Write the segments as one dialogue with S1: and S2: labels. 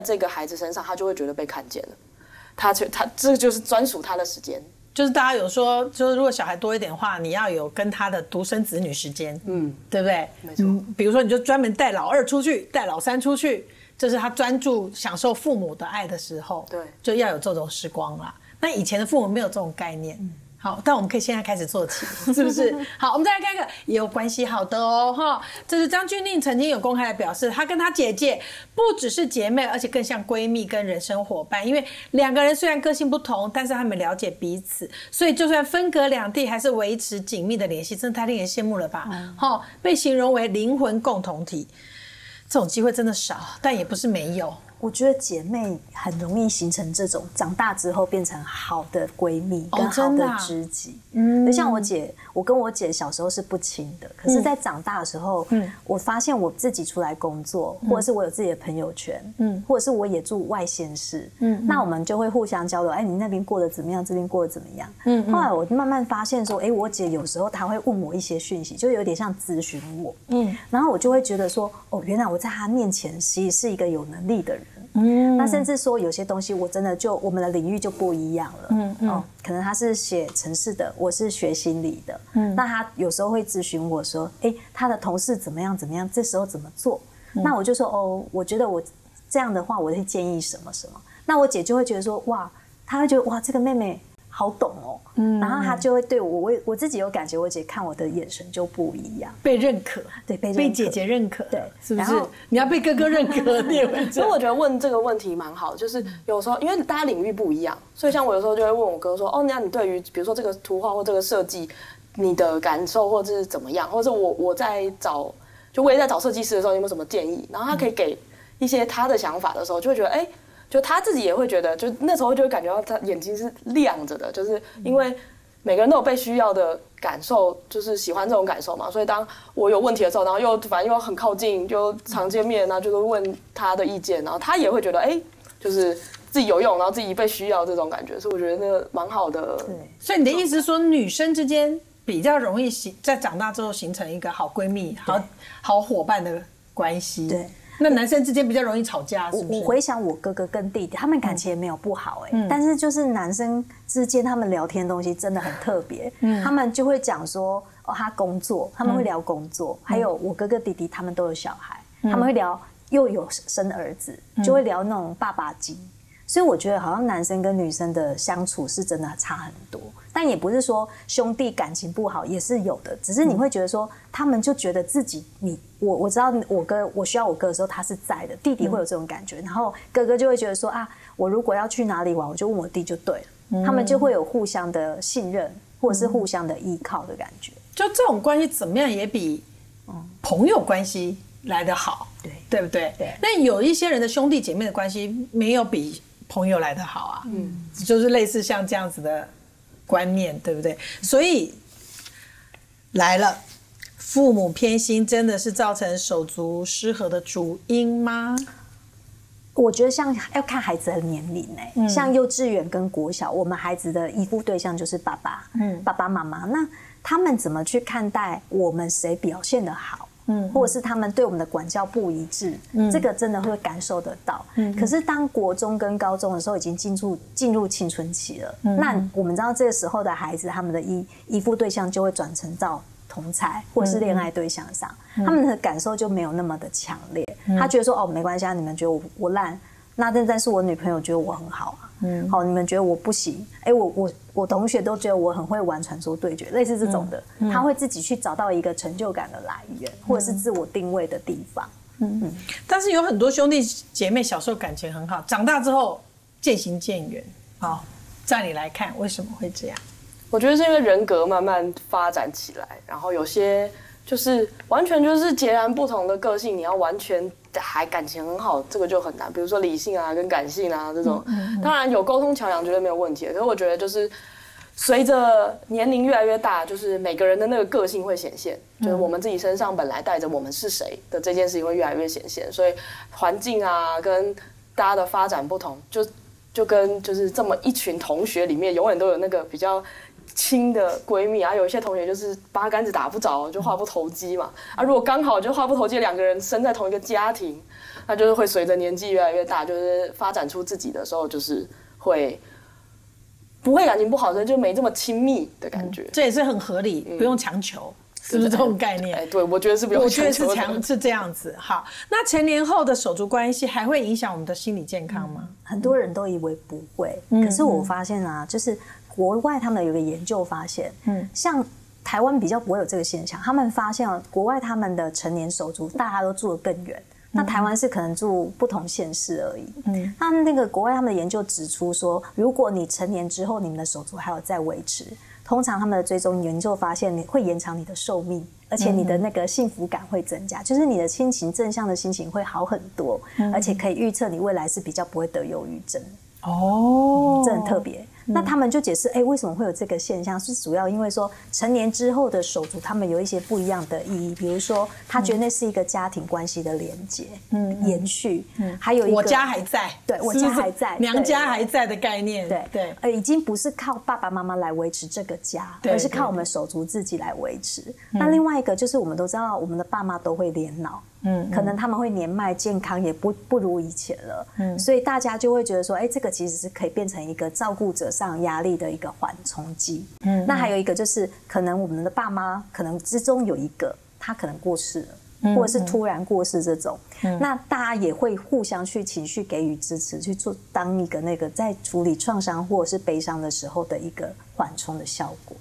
S1: 这个孩子身上，他就会觉得被看见了，他这就是专属他的时间。
S2: 就是大家有说，就是如果小孩多一点的话，你要有跟他的独生子女时间，对不对？
S1: 没错。
S2: 比如说你就专门带老二出去，带老三出去，这是他专注享受父母的爱的时候，
S1: 对，
S2: 就要有这种时光啦。那以前的父母没有这种概念。好，但我们可以现在开始做起，是不是？好，我们再来看一个也有关系好的哦，哈，这是张钧甯曾经有公开的表示，她跟她姐姐不只是姐妹，而且更像闺蜜跟人生伙伴，因为两个人虽然个性不同，但是他们了解彼此，所以就算分隔两地，还是维持紧密的联系，真的太令人羡慕了吧？被形容为灵魂共同体，这种机会真的少，但也不是没有。
S3: 我觉得姐妹很容易形成这种长大之后变成好的闺蜜跟好的知己。就像我跟我姐小时候是不亲的，可是在长大的时候，我发现我自己出来工作，或者是我有自己的朋友圈，或者是我也住外县市，那我们就会互相交流，哎，你那边过得怎么样？这边过得怎么样？后来我慢慢发现说，哎，我姐有时候她会问我一些讯息，就有点像咨询我，然后我就会觉得说，哦，原来我在她面前其实是一个有能力的人。那甚至说有些东西我真的就我们的领域就不一样了，可能他是写程式的，我是学心理的，那他有时候会咨询我说，哎，他的同事怎么样怎么样，这时候怎么做？那我就说，哦，我觉得我这样的话我会建议什么什么，那我姐就会觉得说，哇，她会觉得哇，这个妹妹好懂哦，然后她就会对我自己有感觉，我姐看我的眼神就不一样，
S2: 被认可，
S3: 对，
S2: 被姐姐认可，
S3: 对，
S2: 是不是？你要被哥哥认可，你也会这样。
S1: 所以我觉得问这个问题蛮好，就是有时候因为大家领域不一样，所以像我有时候就会问我哥说，哦，那你对于比如说这个图画或这个设计，你的感受或者是怎么样，或者是我在找，就我也在找设计师的时候，有没有什么建议？然后他可以给一些他的想法的时候，就会觉得，哎。就他自己也会觉得，就那时候就会感觉到他眼睛是亮着的，就是因为每个人都有被需要的感受，就是喜欢这种感受嘛。所以当我有问题的时候，然后反正又很靠近，就常见面，然后就是问他的意见，然后他也会觉得，哎，就是自己有用，然后自己被需要这种感觉，所以我觉得那个蛮好的。
S3: 对，
S2: 所以你的意思是说，女生之间比较容易在长大之后形成一个好闺蜜、好伙伴的关系。
S3: 对。
S2: 那男生之间比较容易吵架，是不是？
S3: 我回想我哥哥跟弟弟，他们感情也没有不好但是就是男生之间他们聊天的东西真的很特别，他们就会讲说哦他工作，他们会聊工作，还有我哥哥弟弟他们都有小孩，他们会聊又有生儿子，就会聊那种爸爸经。所以我觉得好像男生跟女生的相处是真的差很多，但也不是说兄弟感情不好，也是有的，只是你会觉得说他们就觉得自己我知道我需要我哥的时候他是在的，弟弟会有这种感觉，然后哥哥就会觉得说啊，我如果要去哪里玩，我就问我弟就对了，他们就会有互相的信任或者是互相的依靠的感觉。
S2: 就这种关系怎么样也比朋友关系来得好，对不对？对。那有一些人的兄弟姐妹的关系没有比朋友来得好啊，就是类似像这样子的观念，对不对？所以来了，父母偏心真的是造成手足失和的主因吗？
S3: 我觉得像要看孩子的年龄像幼稚园跟国小，我们孩子的依附对象就是爸爸，爸爸妈妈，那他们怎么去看待我们谁表现得好？或者是他们对我们的管教不一致，这个真的会感受得到。可是当国中跟高中的时候，已经进入青春期了，那我们知道这个时候的孩子，他们的依附对象就会转成到同侪或者是恋爱对象上，他们的感受就没有那么的强烈。他觉得说哦没关系啊，你们觉得我烂，那但是我女朋友觉得我很好啊。好，你们觉得我不行？哎，我同学都觉得我很会玩传说对决，类似这种的，他会自己去找到一个成就感的来源，或者是自我定位的地方。
S2: 但是有很多兄弟姐妹小时候感情很好，长大之后渐行渐远。好，在你来看，为什么会这样？
S1: 我觉得是因为人格慢慢发展起来，然后有些就是完全就是截然不同的个性，你要完全还感情很好，这个就很难。比如说理性啊跟感性啊这种，当然有沟通桥梁绝对没有问题的。可是我觉得就是随着年龄越来越大，就是每个人的那个个性会显现，就是我们自己身上本来带着我们是谁的这件事情会越来越显现。所以环境啊跟大家的发展不同，就跟就是这么一群同学里面，永远都有那个比较亲的闺蜜啊，有一些同学就是八竿子打不着，就话不投机嘛。啊，如果刚好就话不投机，两个人生在同一个家庭， 他就是会随着年纪越来越大，就是发展出自己的时候，就是会不会感情不好的就没这么亲密的感觉。
S2: 这也是很合理，不用强求。是不是这种概念？
S1: 对，我觉得是不用强求的。
S2: 我觉得是这样子。好，那成年后的手足关系还会影响我们的心理健康吗？
S3: 很多人都以为不会，可是我发现啊，就是国外他们有个研究发现，像台湾比较不会有这个现象。他们发现国外他们的成年手足大家都住得更远，那台湾是可能住不同县市而已。那个国外他们的研究指出说，如果你成年之后你们的手足还有在维持，通常他们的追踪研究发现，你会延长你的寿命，而且你的那个幸福感会增加，就是你的心情正向的心情会好很多，而且可以预测你未来是比较不会得忧郁症。哦，这很特别。那他们就解释，为什么会有这个现象？是主要因为说成年之后的手足，他们有一些不一样的意义，比如说他觉得那是一个家庭关系的连结、延续，还有一个
S2: 我家还在，
S3: 对，我家还在，
S2: 娘家还在的概念，
S3: 对，已经不是靠爸爸妈妈来维持这个家，而是靠我们手足自己来维持。那另外一个就是我们都知道，我们的爸妈都会年老。可能他们会年迈，健康也不如以前了，所以大家就会觉得说，这个其实是可以变成一个照顾者上压力的一个缓冲剂。那还有一个就是，可能我们的爸妈可能之中有一个他可能过世了，或者是突然过世这种，那大家也会互相去情绪给予支持，去做当一个那个在处理创伤或者是悲伤的时候的一个缓冲的效果。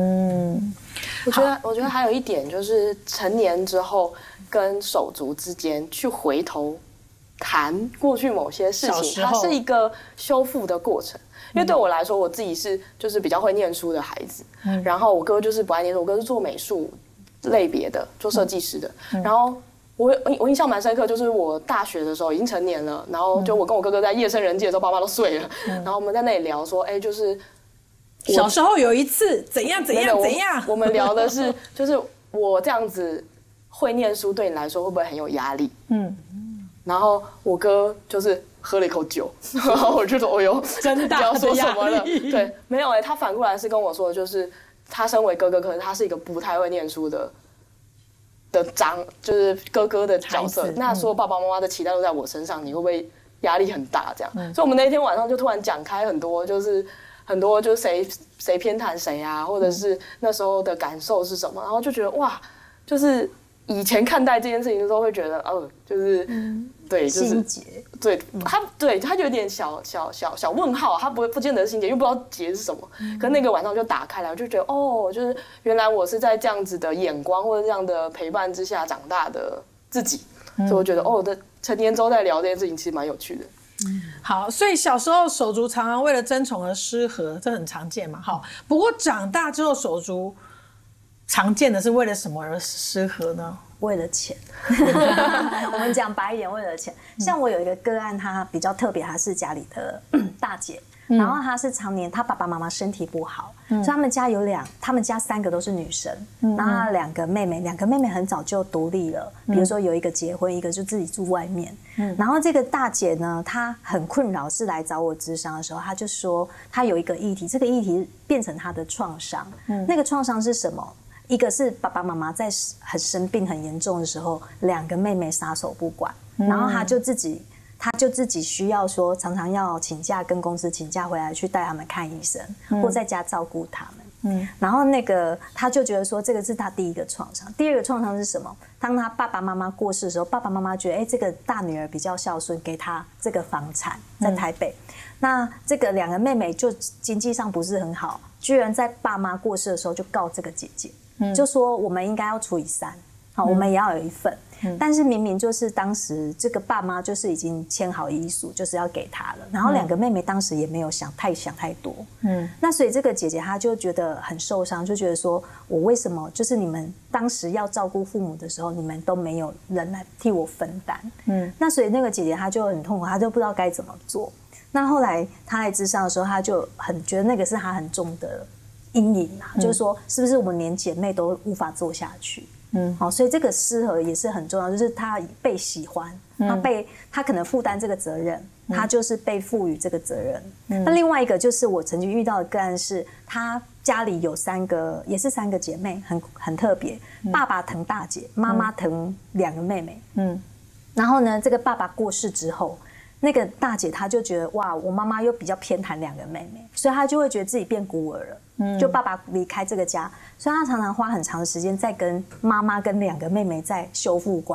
S1: 我觉得还有一点就是成年之后跟手足之间去回头谈过去某些事情，它是一个修复的过程。因为对我来说，我自己是就是比较会念书的孩子，然后我哥就是不爱念书，我哥是做美术类别的，做设计师的。然后我印象蛮深刻，就是我大学的时候已经成年了，然后就我跟我哥哥在夜深人静的时候，爸妈都睡了，然后我们在那里聊说，就是
S2: 小时候有一次怎样，
S1: 我们聊的是就是我这样子会念书对你来说会不会很有压力？然后我哥就是喝了一口酒，然后我就说：“哎呦，
S2: 真大的压
S1: 力。”对，没有他反过来是跟我说，就是他身为哥哥，可是他是一个不太会念书的就是哥哥的角色。那说爸爸妈妈的期待都在我身上，你会不会压力很大？这样，所以我们那天晚上就突然讲开很多，就是谁偏袒谁啊，或者是那时候的感受是什么，然后就觉得哇，就是以前看待这件事情的时候会觉得就是对，就是
S3: 心结，
S1: 对他就有点小问号，他不见得是心结，又不知道结是什么。可那个晚上就打开来，我就觉得就是原来我是在这样子的眼光或者这样的陪伴之下长大的自己，所以我觉得我的成年之后再聊这件事情其实蛮有趣的。
S2: 好，所以小时候手足常常为了争宠而失和，这很常见嘛。好，不过长大之后手足常见的是为了什么而失和呢？
S3: 为了钱。我们讲白一点，为了钱。像我有一个个案，他比较特别，他是家里的大姐，然后他是常年他爸爸妈妈身体不好，所以他们家他们家3个都是女生，然后他2个妹妹很早就独立了，比如说有一个结婚，一个就自己住外面。然后这个大姐呢，她很困扰，是来找我咨商的时候，她就说她有一个议题，这个议题变成她的创伤。那个创伤是什么？一个是爸爸妈妈在很生病很严重的时候，2个妹妹撒手不管，然后她就自己需要说常常要请假跟公司请假回来去带他们看医生，或在家照顾他们。然后他就觉得说这个是他第一个创伤。第2个创伤是什么？当他爸爸妈妈过世的时候，爸爸妈妈觉得这个大女儿比较孝顺，给他这个房产在台北。那这个2个妹妹就经济上不是很好，居然在爸妈过世的时候就告这个姐姐。就说我们应该要除以3，我们也要有一份。但是明明就是当时这个爸妈就是已经签好遗嘱，就是要给他了。然后2个妹妹当时也没有想太多。那所以这个姐姐她就觉得很受伤，就觉得说我为什么就是你们当时要照顾父母的时候，你们都没有人来替我分担。那所以那个姐姐她就很痛苦，她就不知道该怎么做。那后来她来咨商的时候，她就很觉得那个是她很重的阴影啊，就是说是不是我们连姐妹都无法做下去？好，所以这个失和也是很重要，就是她被喜欢，她可能负担这个责任，她就是被赋予这个责任。那另外一个就是我曾经遇到的个案是，她家里有也是3个姐妹，很特别，爸爸疼大姐，妈妈疼2个妹妹。 然后呢，这个爸爸过世之后，那个大姐她就觉得哇，我妈妈又比较偏袒2个妹妹，所以她就会觉得自己变孤儿了。就爸爸离开这个家，所以她常常花很长的时间在跟妈妈跟2个妹妹在修复关